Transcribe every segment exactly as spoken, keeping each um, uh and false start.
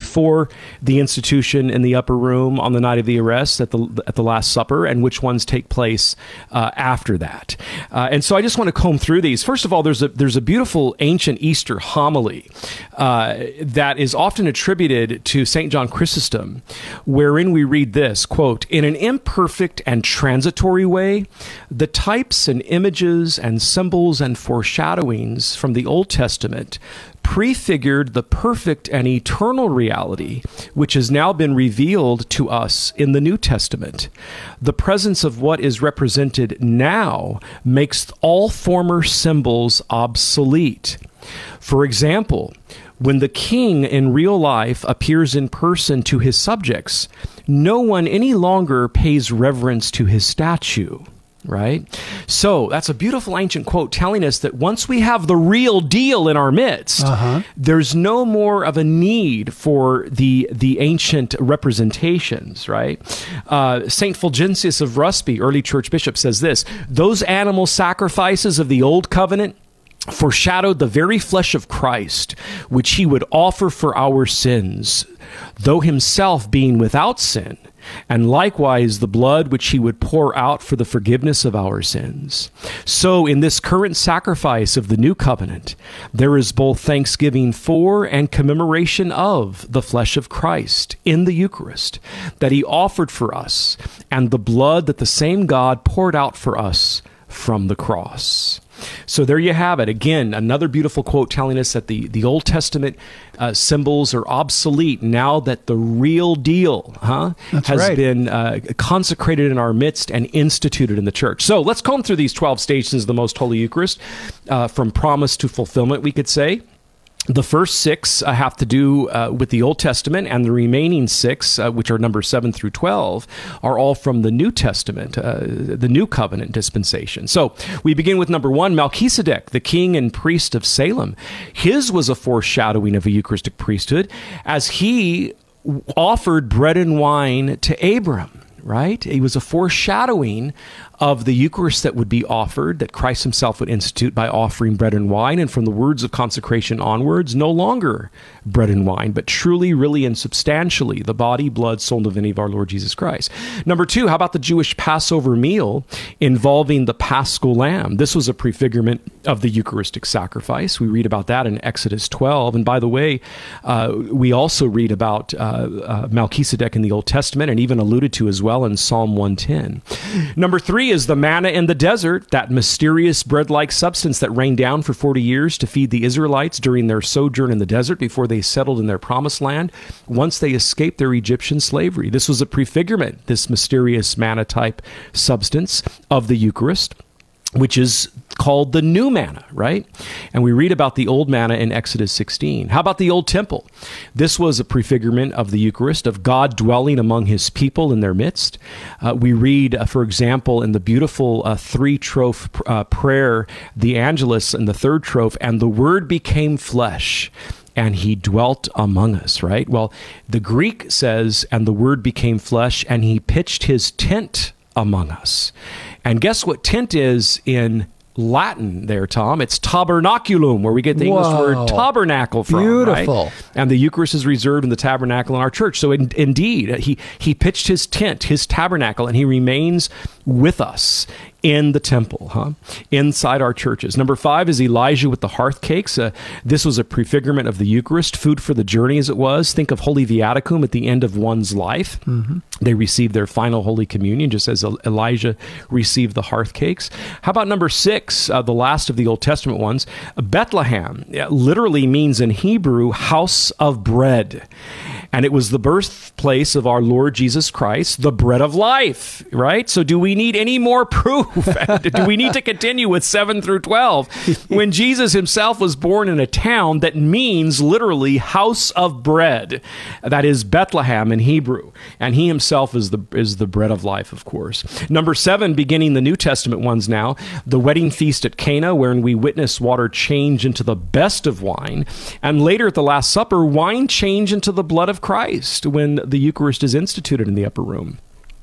before the institution in the upper room on the night of the arrest at the at the Last Supper, and which ones take place uh, after that. Uh, and so I just want to comb through these. First of all, there's a there's a beautiful ancient Easter homily uh, that is often attributed to Saint John Chrysostom, wherein we read this, quote, "In an imperfect and transitory way, the types and images and symbols and foreshadowings from the Old Testament prefigured the perfect and eternal reality which has now been revealed to us in the New Testament. The presence of what is represented now makes all former symbols obsolete. For example, when the king in real life appears in person to his subjects, no one any longer pays reverence to his statue." Right? So that's a beautiful ancient quote telling us that once we have the real deal in our midst, uh-huh. there's no more of a need for the the ancient representations, right? Uh, Saint Fulgentius of Rusby, early church bishop, says this: "Those animal sacrifices of the old covenant foreshadowed the very flesh of Christ, which he would offer for our sins, though himself being without sin, and likewise the blood which he would pour out for the forgiveness of our sins. So in this current sacrifice of the new covenant, there is both thanksgiving for and commemoration of the flesh of Christ in the Eucharist that he offered for us, and the blood that the same God poured out for us from the cross." So there you have it. Again, another beautiful quote telling us that the, the Old Testament uh, symbols are obsolete now that the real deal huh, has right. been uh, consecrated in our midst and instituted in the church. So let's comb through these twelve stations of the Most Holy Eucharist, uh, from promise to fulfillment, we could say. The first six uh, have to do uh, with the Old Testament, and the remaining six, uh, which are numbers seven through twelve, are all from the New Testament, uh, the New Covenant dispensation. So we begin with number one, Melchizedek, the king and priest of Salem. His was a foreshadowing of a Eucharistic priesthood as he offered bread and wine to Abram, right? He was a foreshadowing of the Eucharist that would be offered, that Christ himself would institute by offering bread and wine, and from the words of consecration onwards, no longer bread and wine, but truly, really, and substantially the body, blood, soul, and divinity of our Lord Jesus Christ. Number two, how about the Jewish Passover meal involving the Paschal Lamb? This was a prefigurement of the Eucharistic sacrifice. We read about that in Exodus twelve. And by the way, uh, we also read about uh, uh, Melchizedek in the Old Testament, and even alluded to as well in Psalm one ten. Number three is the manna in the desert, that mysterious bread-like substance that rained down for forty years to feed the Israelites during their sojourn in the desert before they settled in their promised land once they escaped their Egyptian slavery. This was a prefigurement, this mysterious manna-type substance of the Eucharist, which is called the new manna, right? And we read about the old manna in Exodus sixteen. How about the old temple? This was a prefigurement of the Eucharist, of God dwelling among his people in their midst. Uh, we read, uh, for example, in the beautiful uh, three-troph uh, prayer, the Angelus in the third troph, "And the Word became flesh, and he dwelt among us," right? Well, the Greek says, "And the Word became flesh, and he pitched his tent among us." And guess what tent is in Latin there, Tom? It's tabernaculum, where we get the English Whoa. word tabernacle from. Beautiful. Right? And the Eucharist is reserved in the tabernacle in our church. So in, indeed, he, he pitched his tent, his tabernacle, and he remains with us in the temple, huh? Inside our churches. Number five is Elijah with the hearth cakes. Uh, this was a prefigurement of the Eucharist, food for the journey as it was. Think of Holy Viaticum at the end of one's life. Mm-hmm. They received their final Holy Communion, just as Elijah received the hearth cakes. How about number six, uh, the last of the Old Testament ones? Bethlehem literally means in Hebrew, house of bread. And it was the birthplace of our Lord Jesus Christ, the bread of life, right? So do we need any more proof? Do we need to continue with seven through twelve? When Jesus himself was born in a town that means literally house of bread. That is Bethlehem in Hebrew. And he himself is the, is the bread of life, of course. Number seven, beginning the New Testament ones now, the wedding feast at Cana, wherein we witness water change into the best of wine. And later at the Last Supper, wine change into the blood of Christ when the Eucharist is instituted in the upper room.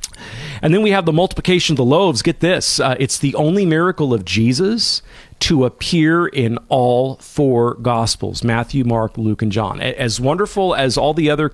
And then we have the multiplication of the loaves. Get this. Uh, it's the only miracle of Jesus to appear in all four Gospels, Matthew, Mark, Luke, and John. As wonderful as all the other